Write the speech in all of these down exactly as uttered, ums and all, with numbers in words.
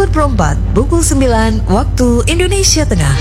Kabar Perempat, pukul sembilan waktu Indonesia Tengah.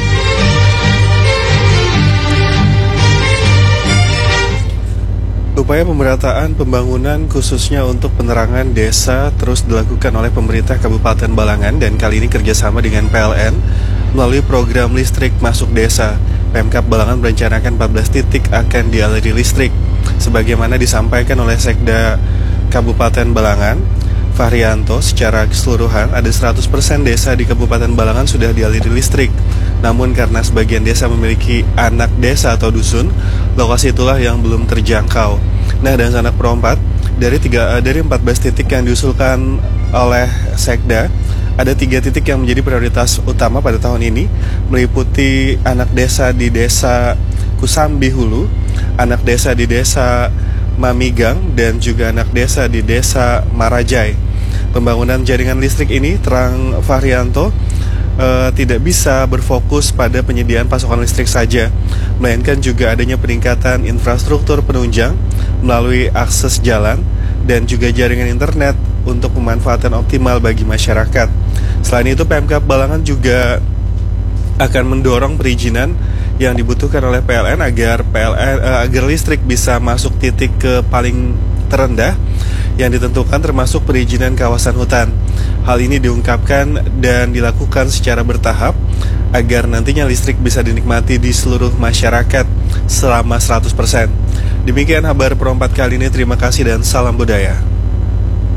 Upaya pemerataan pembangunan khususnya untuk penerangan desa terus dilakukan oleh pemerintah Kabupaten Balangan, dan kali ini kerjasama dengan P L N melalui program listrik masuk desa. Pemkab Balangan merencanakan empat belas titik akan dialiri listrik. Sebagaimana disampaikan oleh Sekda Kabupaten Balangan, Fahrianto, secara keseluruhan ada seratus persen desa di Kabupaten Balangan sudah dialiri listrik. Namun karena sebagian desa memiliki anak desa atau dusun, lokasi itulah yang belum terjangkau. Nah, dan sanak perompat, dari tiga dari empat belas titik yang diusulkan oleh Sekda, ada tiga titik yang menjadi prioritas utama pada tahun ini, meliputi anak desa di Desa Kusambi Hulu, anak desa di Desa Mamigang, dan juga anak desa di Desa Marajai. Pembangunan jaringan listrik ini, terang Fahrianto, uh, tidak bisa berfokus pada penyediaan pasokan listrik saja, melainkan juga adanya peningkatan infrastruktur penunjang melalui akses jalan dan juga jaringan internet untuk pemanfaatan optimal bagi masyarakat. Selain itu, Pemkab Balangan juga akan mendorong perizinan yang dibutuhkan oleh P L N agar P L N uh, agar listrik bisa masuk titik ke paling terendah yang ditentukan, termasuk perizinan kawasan hutan. Hal ini diungkapkan dan dilakukan secara bertahap agar nantinya listrik bisa dinikmati di seluruh masyarakat selama seratus persen. Demikian kabar perempat kali ini. Terima kasih dan salam budaya.